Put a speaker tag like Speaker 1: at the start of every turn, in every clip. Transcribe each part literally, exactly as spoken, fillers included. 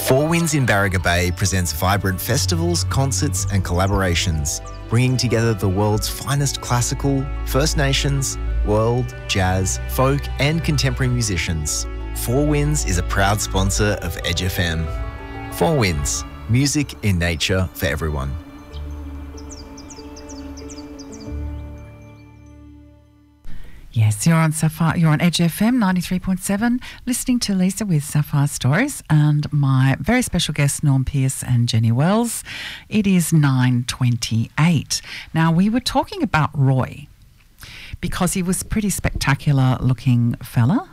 Speaker 1: Four Winds in Barriga Bay presents vibrant festivals, concerts and collaborations, bringing together the world's finest classical, First Nations, world, jazz, folk and contemporary musicians. Four Winds is a proud sponsor of Edge F M. Four Winds, music in nature for everyone.
Speaker 2: Yes, you're on Sapphire, you're on Edge F M ninety-three point seven, listening to Lisa with Sapphire Stories and my very special guests, Norm Pearce and Jenny Wells. It is nine twenty-eight. Now, we were talking about Roy because he was a pretty spectacular looking fella.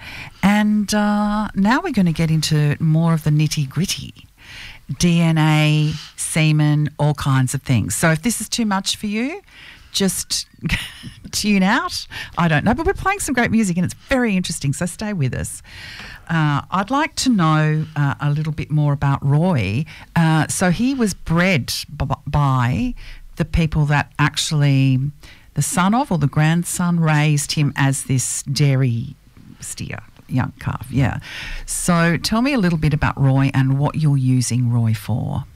Speaker 2: And uh, now we're going to get into more of the nitty-gritty. D N A, semen, all kinds of things. So if this is too much for you, just tune out. I don't know, but we're playing some great music and it's very interesting, so stay with us. Uh, I'd like to know uh, a little bit more about Roy. Uh, so he was bred b- by the people that actually, the son of or the grandson raised him as this dairy steer, young calf, yeah. So tell me a little bit about Roy and what you're using Roy for.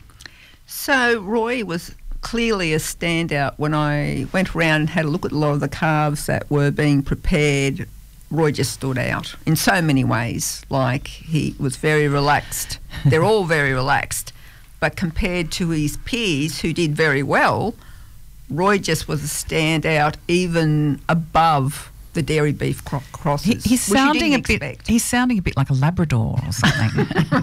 Speaker 3: So Roy was clearly a standout when I went around and had a look at a lot of the calves that were being prepared. Roy just stood out in so many ways. Like, he was very relaxed. They're all very relaxed. But compared to his peers who did very well, Roy just was a standout even above the dairy beef cro- crosses.
Speaker 2: He, he's sounding a bit.
Speaker 3: Expect.
Speaker 2: He's sounding a bit like a Labrador or something.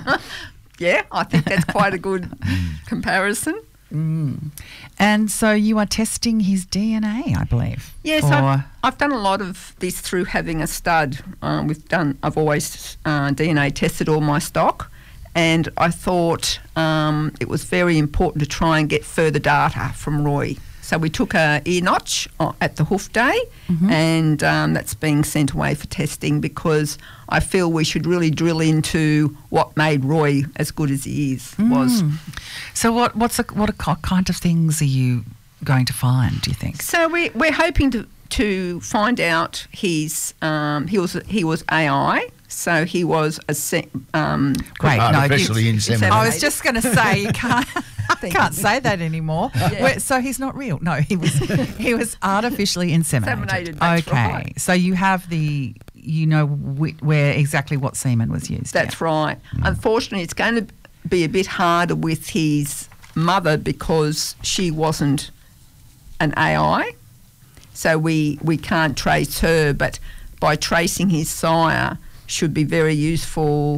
Speaker 3: Yeah, I think that's quite a good comparison.
Speaker 2: Mm. And so you are testing his D N A, I believe.
Speaker 3: Yes,
Speaker 2: for...
Speaker 3: I've, I've done a lot of this through having a stud. Um, we've done. I've always uh, D N A tested all my stock, and I thought um, it was very important to try and get further data from Roy. So we took a ear notch at the hoof day, mm-hmm. and um, that's being sent away for testing because I feel we should really drill into what made Roy as good as he is. Mm. Was.
Speaker 2: So what what's a, what a kind of things are you going to find, do you think?
Speaker 3: So we we're hoping to to find out his um, he was he was A I. So he was a se- um,
Speaker 2: great
Speaker 4: artificially
Speaker 2: no,
Speaker 4: inseminated.
Speaker 2: I was just going to say you can't I can't say that anymore. Yeah. Where, so he's not real. No, he was he was artificially inseminated.
Speaker 3: Inseminated, that's
Speaker 2: okay,
Speaker 3: right.
Speaker 2: So you have the you know wh- where exactly what semen was used.
Speaker 3: That's
Speaker 2: yeah.
Speaker 3: right. Mm. Unfortunately, it's going to be a bit harder with his mother because she wasn't an A I, so we we can't trace her. But by tracing his sire, should be very useful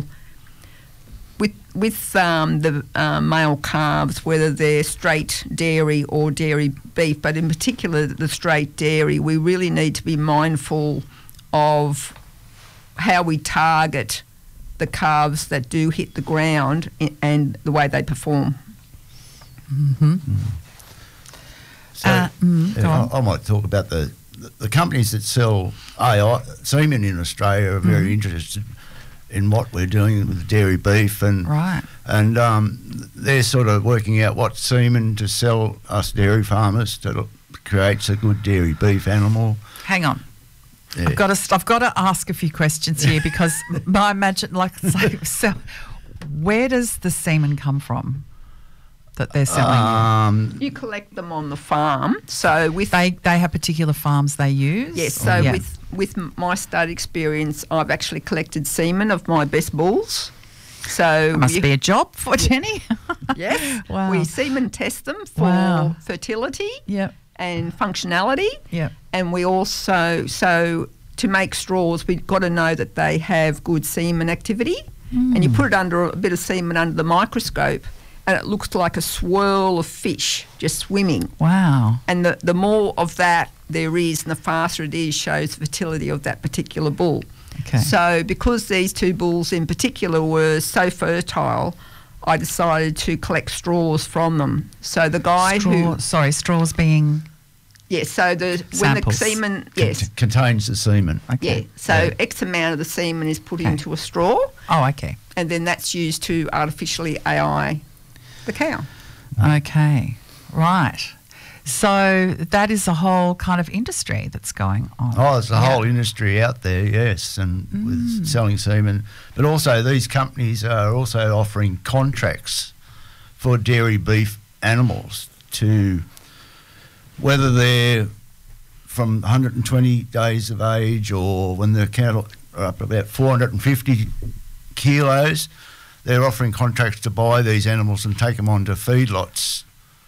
Speaker 3: with with um, the uh, male calves, whether they're straight dairy or dairy beef, but in particular the straight dairy. We really need to be mindful of how we target the calves that do hit the ground and the way they perform.
Speaker 2: Mm-hmm.
Speaker 4: Mm. So
Speaker 2: uh, mm,
Speaker 4: yeah, I, I might talk about the the companies that sell A I semen in Australia are very mm. interested in what we're doing with dairy beef, and
Speaker 2: right.
Speaker 4: and um, they're sort of working out what semen to sell us dairy farmers that creates a good dairy beef animal.
Speaker 2: Hang on.
Speaker 4: Yeah.
Speaker 2: I've got to. I've got to ask a few questions here because I imagine, like, so, so, where does the semen come from that they're selling?
Speaker 4: Um,
Speaker 3: you? you collect them on the farm. So with
Speaker 2: they they have particular farms they use.
Speaker 3: Yes. So
Speaker 2: yeah.
Speaker 3: with with my stud experience, I've actually collected semen of my best bulls. So
Speaker 2: it must
Speaker 3: you,
Speaker 2: be a job for Jenny.
Speaker 3: Yes.
Speaker 2: Wow.
Speaker 3: We semen test them for
Speaker 2: wow.
Speaker 3: fertility.
Speaker 2: Yep.
Speaker 3: And functionality.
Speaker 2: Yeah.
Speaker 3: And we also, so to make straws, we've got to know that they have good semen activity. Mm. And you put it under a bit of semen under the microscope and it looks like a swirl of fish just swimming.
Speaker 2: Wow.
Speaker 3: And the, the more of that there is and the faster it is shows the fertility of that particular bull.
Speaker 2: Okay.
Speaker 3: So because these two bulls in particular were so fertile, I decided to collect straws from them. So the guy
Speaker 2: Straw,
Speaker 3: who...
Speaker 2: Sorry, straws being...
Speaker 3: Yes, so the
Speaker 2: Samples.
Speaker 3: when the semen... Yes.
Speaker 4: Cont- contains the semen.
Speaker 2: Okay.
Speaker 3: Yeah, so
Speaker 4: yeah.
Speaker 3: X amount of the semen is put
Speaker 2: Okay.
Speaker 3: into a straw.
Speaker 2: Oh, okay.
Speaker 3: And then that's used to artificially A I the cow.
Speaker 2: Okay, right. So that is a whole kind of industry that's going on.
Speaker 4: Oh, there's a
Speaker 2: Yeah.
Speaker 4: whole industry out there, yes, and with selling semen. But also these companies are also offering contracts for dairy beef animals to, whether they're from one hundred twenty days of age or when the cattle are up about four hundred fifty kilos, they're offering contracts to buy these animals and take them onto feedlots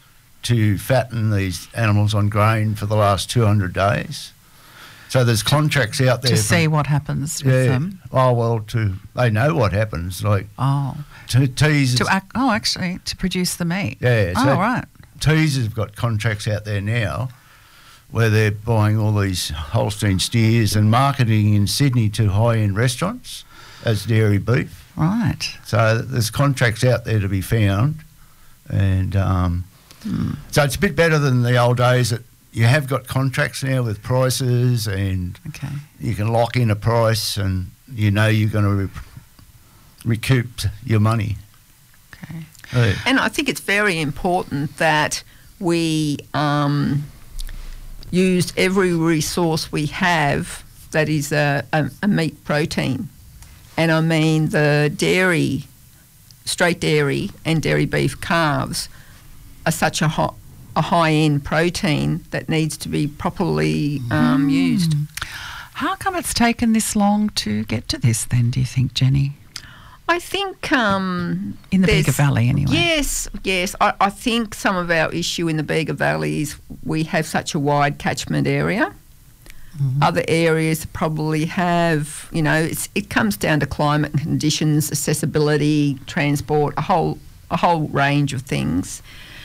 Speaker 4: to fatten these animals on grain for the last two hundred days. So there's contracts out there.
Speaker 2: To
Speaker 4: from-
Speaker 2: see what happens with
Speaker 4: yeah.
Speaker 2: them.
Speaker 4: Oh, well, to they know what happens. Like
Speaker 2: Oh.
Speaker 4: te- teasers.
Speaker 2: To act, oh, actually, to produce the meat.
Speaker 4: Yeah,
Speaker 2: Oh,
Speaker 4: so-
Speaker 2: right.
Speaker 4: Teasers have got contracts out there now where they're buying all these Holstein steers and marketing in Sydney to high-end restaurants as dairy beef.
Speaker 2: Right.
Speaker 4: So there's contracts out there to be found. And um, so it's a bit better than the old days that you have got contracts now with prices and
Speaker 2: Okay.
Speaker 4: you can lock in a price and you know you're going to re- recoup your money.
Speaker 2: Okay.
Speaker 4: Yeah.
Speaker 3: And I think it's very important that we um, use every resource we have that is a, a, a meat protein. And I mean the dairy, straight dairy and dairy beef calves are such a, ho- a high-end protein that needs to be properly um, used.
Speaker 2: How come it's taken this long to get to this then, do you think, Jenny?
Speaker 3: I think um,
Speaker 2: In the
Speaker 3: there's-
Speaker 2: Bega Valley, anyway.
Speaker 3: Yes, yes. I, I think some of our issue in the Bega Valley is we have such a wide catchment area.
Speaker 2: Mm-hmm.
Speaker 3: Other areas probably have, you know, it's, it comes down to climate conditions, accessibility, transport, a whole a whole range of things.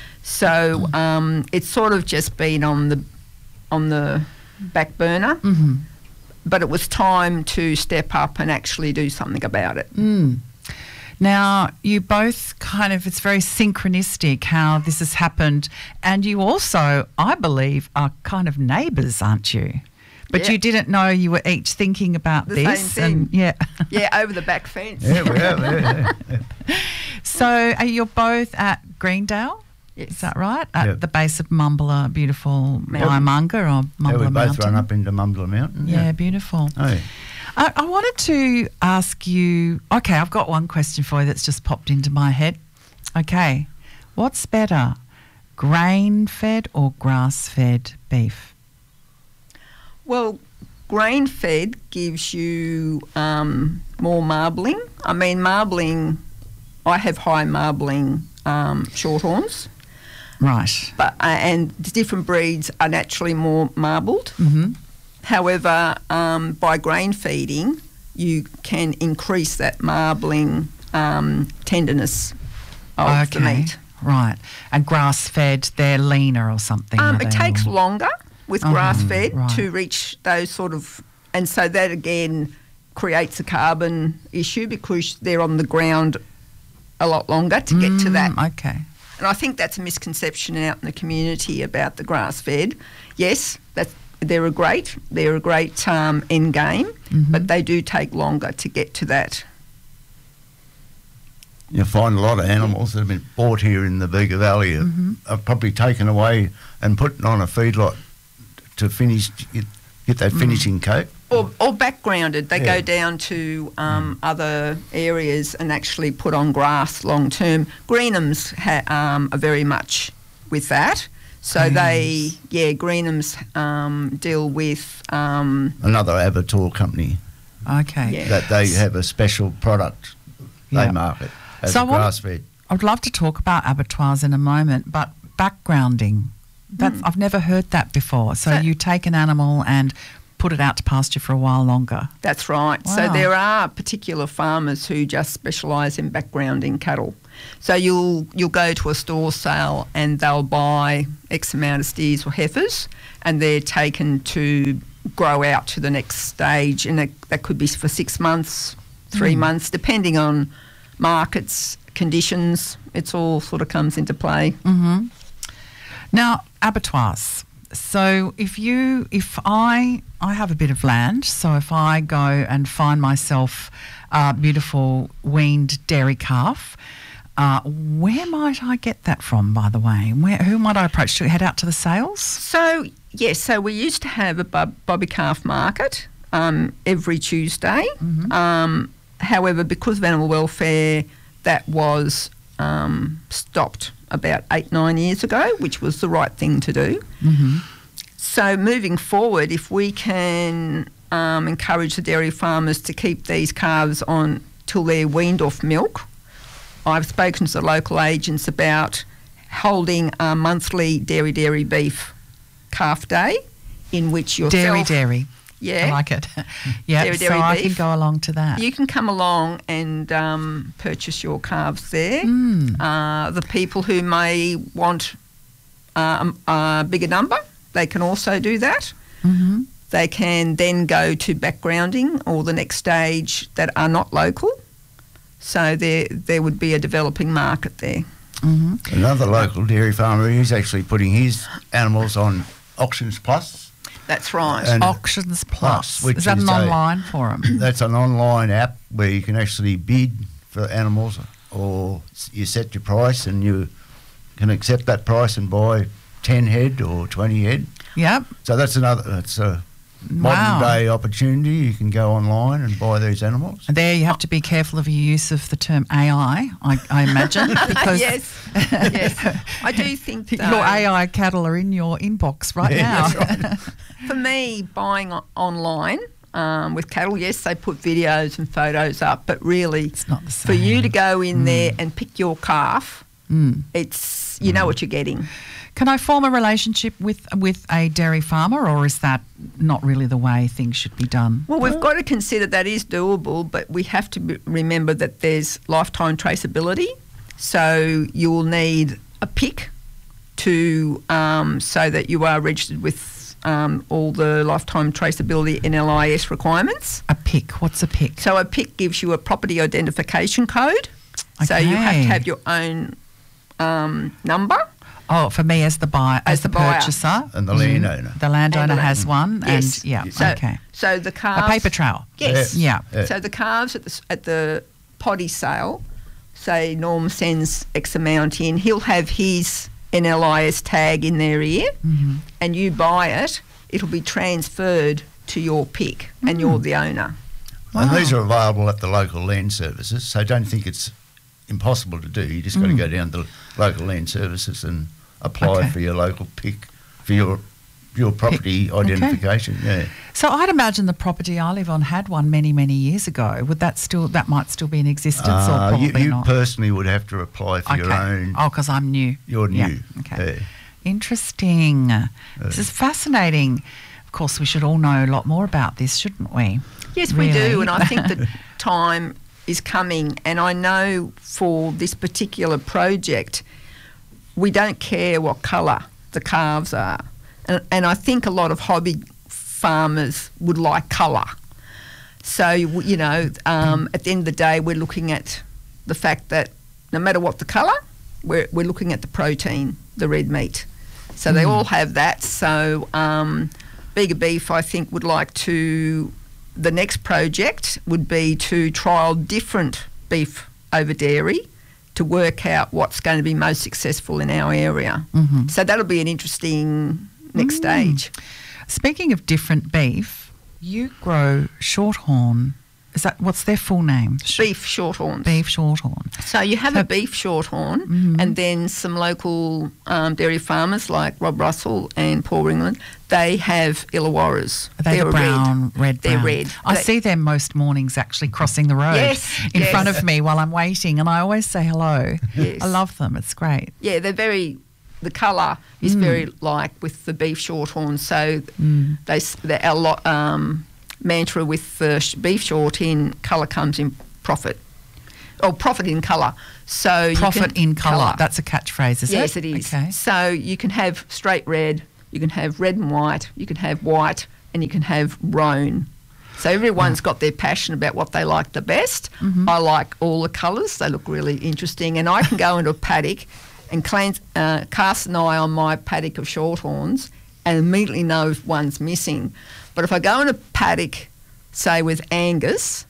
Speaker 3: So um, it's sort of just been on the on the back burner.
Speaker 2: Mm-hmm.
Speaker 3: But it was time to step up and actually do something about it.
Speaker 2: Mm. Now, you both kind of, it's very synchronistic how this has happened. And you also, I believe, are kind of neighbours, aren't you? But
Speaker 3: Yeah.
Speaker 2: you didn't know you were each thinking about
Speaker 3: The
Speaker 2: this.
Speaker 3: same
Speaker 2: And
Speaker 3: thing.
Speaker 2: yeah.
Speaker 3: Yeah, over the back fence.
Speaker 4: Yeah, we have. Yeah, yeah.
Speaker 2: So are you both at Greendale?
Speaker 3: Yes.
Speaker 2: Is that right? At
Speaker 4: Yep.
Speaker 2: the base of Mumbler, beautiful
Speaker 3: Mountain.
Speaker 2: Waimunga or
Speaker 4: Yeah,
Speaker 2: Mumbler
Speaker 4: we both
Speaker 2: Mountain?
Speaker 4: run up into Mumbler Mountain.
Speaker 2: Yeah, beautiful.
Speaker 4: Oh, yeah.
Speaker 2: I, I wanted to ask you, okay, I've got one question for you that's just popped into my head. Okay, what's better, grain-fed or grass-fed beef?
Speaker 3: Well, grain-fed gives you um, more marbling. I mean, marbling, I have high marbling um, shorthorns,
Speaker 2: Right.
Speaker 3: but uh, and the different breeds are naturally more marbled.
Speaker 2: Mm-hmm.
Speaker 3: However, um, by grain feeding, you can increase that marbling um, tenderness of the
Speaker 2: Okay.
Speaker 3: meat.
Speaker 2: Right. And grass-fed, they're leaner or something?
Speaker 3: Um,
Speaker 2: are
Speaker 3: it
Speaker 2: they,
Speaker 3: takes
Speaker 2: or-
Speaker 3: longer with
Speaker 2: Uh-huh,
Speaker 3: grass-fed
Speaker 2: right.
Speaker 3: to reach those sort of, and so that again creates a carbon issue because they're on the ground a lot longer to get to that.
Speaker 2: Mm, okay.
Speaker 3: And I think that's a misconception out in the community about the grass-fed. Yes, that's, they're a great, they're a great um, end game,
Speaker 2: Mhm.
Speaker 3: but they do take longer to get to that.
Speaker 4: You find a lot of animals that have been bought here in the Bega Valley are,
Speaker 2: Mhm.
Speaker 4: are probably taken away and put on a feedlot to finish get, get that finishing coat.
Speaker 3: Or, or backgrounded, they
Speaker 4: Yeah.
Speaker 3: go down to um, other areas and actually put on grass long term. Greenhams ha- um, are very much with that. So they, yeah, Greenhams um, deal with, um,
Speaker 4: Another abattoir company
Speaker 2: Okay.
Speaker 3: Yeah.
Speaker 4: that they have a special product they
Speaker 2: Yeah.
Speaker 4: market as
Speaker 2: So I
Speaker 4: a
Speaker 2: want-
Speaker 4: grass fed.
Speaker 2: I'd love to talk about abattoirs in a moment, but backgrounding, that's, I've never heard that before. So
Speaker 3: So-
Speaker 2: you take an animal and put it out to pasture for a while longer.
Speaker 3: that's right. So
Speaker 2: Wow.
Speaker 3: there are particular farmers who just specialise in backgrounding cattle. So you'll you'll go to a store sale and they'll buy X amount of steers or heifers, and they're taken to grow out to the next stage, and that, that could be for six months, three months, depending on markets, conditions. It's all sort of comes into play.
Speaker 2: Mm-hmm. Now, abattoirs. So if you, if I, I have a bit of land, so if I go and find myself a beautiful weaned dairy calf, Uh, where might I get that from, by the way? Where, who might I approach to head out to the sales?
Speaker 3: So, yes, so we used to have a Bob, Bobby Calf market um, every Tuesday.
Speaker 2: Mm-hmm.
Speaker 3: Um, however, because of animal welfare, that was um, stopped about eight, nine years ago, which was the right thing to do.
Speaker 2: Mm-hmm.
Speaker 3: So moving forward, if we can um, encourage the dairy farmers to keep these calves on till they're weaned off milk, I've spoken to the local agents about holding a monthly dairy dairy beef calf day in which yourself...
Speaker 2: Dairy dairy.
Speaker 3: Yeah.
Speaker 2: I like it. Yeah,
Speaker 3: Dairy,
Speaker 2: so
Speaker 3: dairy
Speaker 2: I
Speaker 3: beef.
Speaker 2: can go along to that.
Speaker 3: You can come along and um, purchase your calves there.
Speaker 2: Mm.
Speaker 3: Uh, the people who may want uh, a bigger number, they can also do that.
Speaker 2: Mm-hmm.
Speaker 3: They can then go to backgrounding or the next stage that are not local. So there there would be a developing market there.
Speaker 2: Mm-hmm.
Speaker 4: Another local dairy farmer is actually putting his animals on Auctions Plus.
Speaker 3: That's right.
Speaker 4: And
Speaker 2: Auctions Plus.
Speaker 4: Plus, which
Speaker 2: is that
Speaker 4: is
Speaker 2: an
Speaker 4: a-
Speaker 2: online forum?
Speaker 4: That's an online app where you can actually bid for animals, or you set your price and you can accept that price and buy ten head or twenty head.
Speaker 2: Yep.
Speaker 4: So that's another, that's a modern
Speaker 2: Wow.
Speaker 4: day opportunity. You can go online and buy these animals.
Speaker 2: And there you have to be careful of your use of the term A I, I, I imagine, because
Speaker 3: yes, yes. I do think
Speaker 2: your
Speaker 3: though,
Speaker 2: A I cattle are in your inbox right
Speaker 4: Yeah,
Speaker 2: now.
Speaker 4: that's
Speaker 3: for me, buying o- online um, with cattle, yes, they put videos and photos up, but really,
Speaker 2: It's not the same.
Speaker 3: for you to go in there and pick your calf,
Speaker 2: Mm.
Speaker 3: it's you know what you're getting.
Speaker 2: Can I form a relationship with with a dairy farmer, or is that not really the way things should be done?
Speaker 3: Well, we've got to consider that is doable, but we have to be, remember that there's lifetime traceability. So you will need a P I C to um, so that you are registered with um, all the lifetime traceability N L I S requirements.
Speaker 2: A P I C. What's a P I C?
Speaker 3: So a P I C gives you a property identification code. So you have to
Speaker 2: Okay.
Speaker 3: have your own um, number.
Speaker 2: Oh, for me as the buyer, as,
Speaker 3: As
Speaker 2: the,
Speaker 3: the buyer.
Speaker 2: purchaser.
Speaker 4: And the landowner.
Speaker 2: The landowner
Speaker 3: And the
Speaker 2: has one,
Speaker 3: Yes.
Speaker 2: and yeah,
Speaker 3: So,
Speaker 2: okay.
Speaker 3: So the
Speaker 2: A
Speaker 3: calves.
Speaker 2: paper trail.
Speaker 3: Yes.
Speaker 2: Yeah.
Speaker 4: Yeah.
Speaker 3: So the calves at the s- at the potty sale, say Norm sends X amount in, he'll have his N L I S tag in their ear,
Speaker 2: Mhm.
Speaker 3: and you buy it, it'll be transferred to your P I C, and you're the owner.
Speaker 4: And
Speaker 2: Wow.
Speaker 4: these are available at the local land services, so don't think it's impossible to do. You just got to
Speaker 2: Mm.
Speaker 4: go down to local land services and apply
Speaker 2: Okay.
Speaker 4: for your local P I C, for your your property identification. Yeah.
Speaker 2: So I'd imagine the property I live on had one many, many years ago. Would that still that might still be in existence, or
Speaker 4: Uh,
Speaker 2: probably
Speaker 4: you you
Speaker 2: not?
Speaker 4: personally would have to apply for your
Speaker 2: Okay.
Speaker 4: own.
Speaker 2: Oh, because I'm new.
Speaker 4: You're
Speaker 2: Yeah,
Speaker 4: new.
Speaker 2: okay.
Speaker 4: Yeah.
Speaker 2: Interesting. This is fascinating. Of course, we should all know a lot more about this, shouldn't we?
Speaker 3: Yes, we
Speaker 2: Really?
Speaker 3: do, and I think the time is coming. And I know for this particular project, we don't care what colour the calves are, and, and I think a lot of hobby farmers would like colour. So you know, um, at the end of the day, we're looking at the fact that no matter what the colour, we're we're looking at the protein, the red meat. So they all have that. So um, Bega Beef, I think, would like to. The next project would be to trial different beef over dairy to work out what's going to be most successful in our area.
Speaker 2: Mhm.
Speaker 3: So that'll be an interesting next
Speaker 2: Mm.
Speaker 3: stage.
Speaker 2: Speaking of different beef, you grow shorthorn. Is that what's their full name? Sh-
Speaker 3: Beef shorthorns.
Speaker 2: Beef shorthorn.
Speaker 3: So you have
Speaker 2: So-
Speaker 3: a beef shorthorn,
Speaker 2: Mhm.
Speaker 3: and then some local um, dairy farmers like Rob Russell and Paul Ringland, they have Illawarras.
Speaker 2: Are they
Speaker 3: They're
Speaker 2: the
Speaker 3: red.
Speaker 2: brown, red,
Speaker 3: They're
Speaker 2: brown?
Speaker 3: red.
Speaker 2: I
Speaker 3: They-
Speaker 2: see them most mornings actually crossing the road
Speaker 3: Yes,
Speaker 2: in
Speaker 3: yes.
Speaker 2: front of me while I'm waiting, and I always say hello.
Speaker 3: Yes.
Speaker 2: I love them. It's great.
Speaker 3: Yeah, they're very. The colour is
Speaker 2: Mm.
Speaker 3: very like with the beef shorthorn. So
Speaker 2: Mm.
Speaker 3: they s- the our lot, um, mantra with the sh- beef short in colour comes in profit, or profit in colour. So you
Speaker 2: Profit
Speaker 3: can-
Speaker 2: in colour. That's a catchphrase, is
Speaker 3: yes,
Speaker 2: it?
Speaker 3: it is.
Speaker 2: Okay.
Speaker 3: So you can have straight red, you can have red and white, you can have white, and you can have roan. So everyone's got their passion about what they like the best.
Speaker 2: Mhm.
Speaker 3: I like all the colours; they look really interesting, and I can go into a paddock and cleanse, uh, cast an eye on my paddock of shorthorns and immediately know if one's missing. But if I go in a paddock, say with Angus,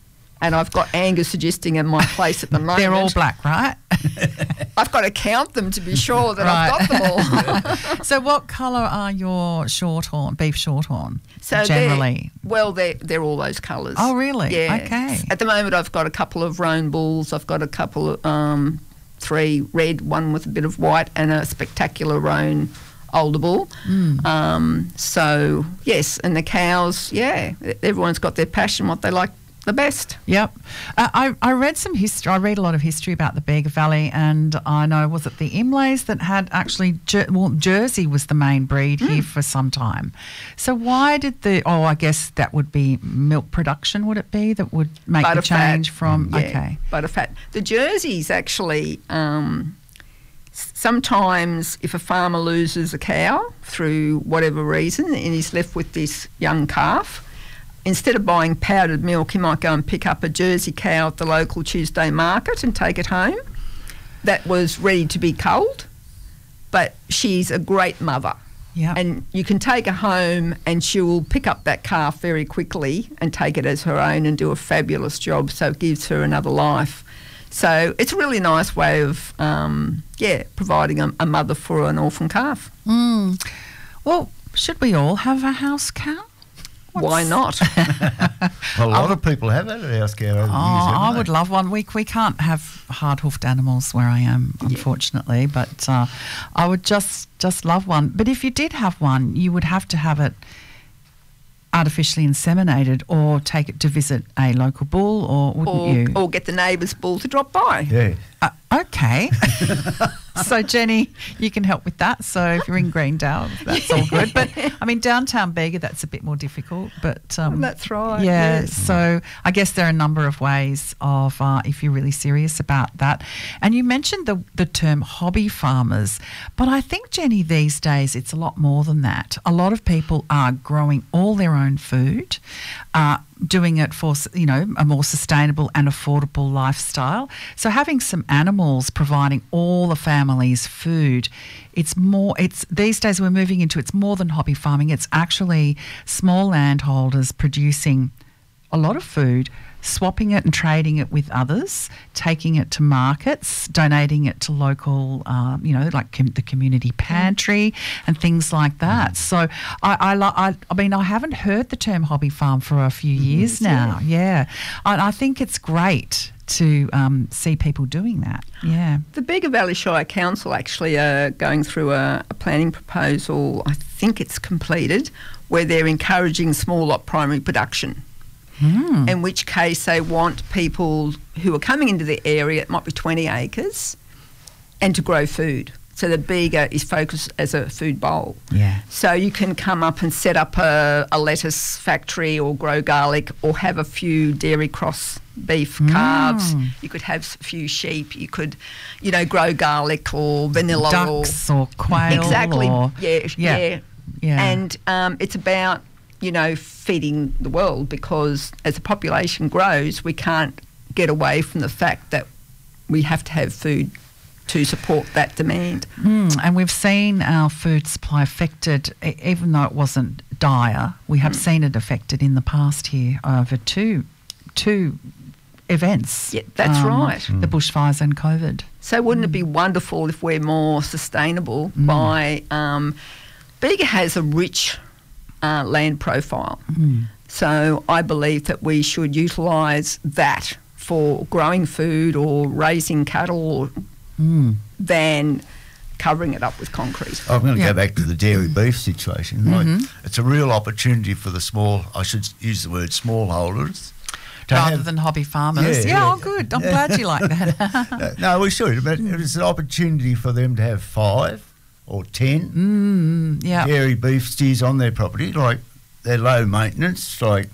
Speaker 3: And I've got Angus suggesting in my place at the moment.
Speaker 2: They're all black, right?
Speaker 3: I've got to count them to be sure that
Speaker 2: Right.
Speaker 3: I've got them all.
Speaker 2: So what colour are your shorthorn, beef shorthorn,
Speaker 3: So
Speaker 2: generally?
Speaker 3: they're, well, they're, they're all those colours.
Speaker 2: Oh, really?
Speaker 3: Yeah.
Speaker 2: Okay.
Speaker 3: At the moment, I've got a couple of roan bulls. I've got a couple of, um, three red, one with a bit of white, and a spectacular roan older bull.
Speaker 2: Mm.
Speaker 3: Um, so, yes, and the cows, yeah, everyone's got their passion, what they like the best.
Speaker 2: Yep. Uh, I, I read some history. I read a lot of history about the Bega Valley, and I know, was it the Imlays that had actually, Jer- well, Jersey was the main breed
Speaker 3: Mm.
Speaker 2: here for some time. So why did the, oh, I guess that would be milk production, would it be, that would make the
Speaker 3: Butterfat.
Speaker 2: change from,
Speaker 3: Yeah,
Speaker 2: okay.
Speaker 3: butterfat. The Jerseys actually, um, s- sometimes if a farmer loses a cow through whatever reason and he's left with this young calf, instead of buying powdered milk, he might go and pick up a Jersey cow at the local Tuesday market and take it home. That was ready to be culled, but she's a great mother.
Speaker 2: Yeah.
Speaker 3: And you can take her home and she will pick up that calf very quickly and take it as her own and do a fabulous job, so it gives her another life. So it's a really nice way of, um, yeah, providing a, a mother for an orphan calf.
Speaker 2: Mm. Well, should we all have a house cow?
Speaker 3: Why not?
Speaker 4: A lot of people have had a house cow over the years,
Speaker 2: Oh,
Speaker 4: haven't
Speaker 2: I
Speaker 4: they?
Speaker 2: would love one. We we can't have hard-hoofed animals where I am, unfortunately, but uh, I would just just love one. But if you did have one, you would have to have it artificially inseminated, or take it to visit a local bull, or wouldn't
Speaker 3: or,
Speaker 2: you?
Speaker 3: or get the neighbour's bull to drop by.
Speaker 4: Yeah.
Speaker 2: Uh, okay. So, Jenny, you can help with that. So if you're in Greendale, that's all good. But, I mean, downtown Bega, that's a bit more difficult. But um,
Speaker 3: That's right,
Speaker 2: Yeah,
Speaker 3: yes.
Speaker 2: so I guess there are a number of ways of, uh, if you're really serious about that. And you mentioned the, the term hobby farmers. But I think, Jenny, these days it's a lot more than that. A lot of people are growing all their own food, uh, doing it for, you know, a more sustainable and affordable lifestyle. So having some animals providing all the family's food, it's more, it's these days we're moving into, it's more than hobby farming. It's actually small landholders producing a lot of food, swapping it and trading it with others, taking it to markets, donating it to local, um, you know, like com- the community pantry and things like that. So I, I, lo- I, I mean, I haven't heard the term hobby farm for a few years now. Yeah, and I think it's great to um, see people doing that. Yeah.
Speaker 3: The Bega Valley Shire Council actually are going through a, a planning proposal, I think it's completed, where they're encouraging small lot primary production.
Speaker 2: Mm.
Speaker 3: In which case they want people who are coming into the area, it might be twenty acres, and to grow food. So the Bega is focused as a food bowl.
Speaker 2: Yeah.
Speaker 3: So you can come up and set up a, a lettuce factory or grow garlic or have a few dairy cross beef calves.
Speaker 2: Mm.
Speaker 3: You could have a few sheep. You could, you know, grow garlic or vanilla
Speaker 2: Ducks or quail.
Speaker 3: exactly.
Speaker 2: Or,
Speaker 3: yeah,
Speaker 2: yeah.
Speaker 3: yeah,
Speaker 2: Yeah.
Speaker 3: And um, it's about, you know, feeding the world, because as the population grows, we can't get away from the fact that we have to have food to support that demand.
Speaker 2: Mm, and we've seen our food supply affected, e- even though it wasn't dire, we have
Speaker 3: Mm.
Speaker 2: seen it affected in the past here over two two events.
Speaker 3: Yeah, that's right.
Speaker 2: The bushfires and COVID.
Speaker 3: So wouldn't it be wonderful if we're more sustainable
Speaker 2: Mm.
Speaker 3: by... Um, Bega has a rich uh, land profile.
Speaker 2: Mm.
Speaker 3: So I believe that we should utilise that for growing food or raising cattle or
Speaker 2: Mm.
Speaker 3: than covering it up with concrete.
Speaker 4: I'm going to
Speaker 2: Yeah.
Speaker 4: go back to the dairy beef situation. Like, it's a real opportunity for the small, I should use the word smallholders. to
Speaker 2: Rather
Speaker 4: have-
Speaker 2: than hobby farmers.
Speaker 4: Yeah,
Speaker 2: Yeah,
Speaker 4: yeah.
Speaker 2: oh good. I'm glad you like that.
Speaker 4: no, no, we should, but it's an opportunity for them to have five or ten
Speaker 2: mm, yeah.
Speaker 4: dairy beef steers on their property. Like, they're low maintenance, like,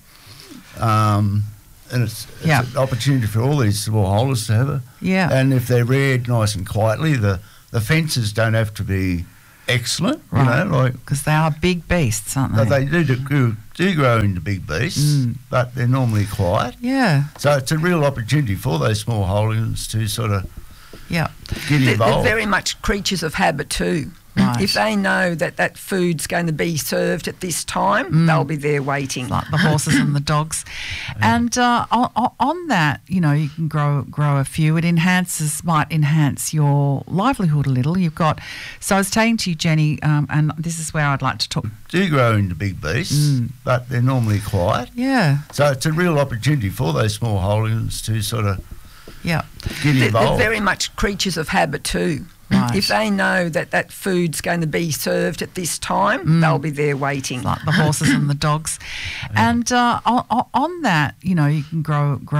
Speaker 4: um, and it's, it's
Speaker 2: Yeah.
Speaker 4: an opportunity for all these smallholders to have a.
Speaker 2: Yeah.
Speaker 4: And if they're reared nice and quietly, the, the fences don't have to be excellent,
Speaker 2: Right.
Speaker 4: you know, like.
Speaker 2: Because they are big beasts, aren't they?
Speaker 4: But they do, do, do grow into big beasts,
Speaker 2: Mm.
Speaker 4: but they're normally quiet.
Speaker 2: Yeah,
Speaker 4: So it's a real opportunity for those small holdings to sort of
Speaker 2: yeah.
Speaker 4: get
Speaker 3: They're, they're
Speaker 4: involved.
Speaker 3: very much creatures of habit too.
Speaker 2: Right.
Speaker 3: If they know that that food's going to be served at this time, they'll be there waiting.
Speaker 2: Like the horses and the dogs. And uh, on, on that, you know, you can grow grow a few. It enhances, might enhance your livelihood a little. You've got, so I was saying to you, Jenny, um, and this is where I'd like to talk.
Speaker 4: Do grow into big beasts, but they're normally quiet.
Speaker 2: Yeah.
Speaker 4: So it's a real opportunity for those small holdings to sort of
Speaker 2: Yeah.
Speaker 4: get
Speaker 3: They're, they're
Speaker 4: involved.
Speaker 3: very much creatures of habit too.
Speaker 2: Right.
Speaker 3: If they know that that food's going to be served at this time, they'll be there waiting.
Speaker 2: Like the horses and the dogs. And uh, on, on that, you know, you can grow grow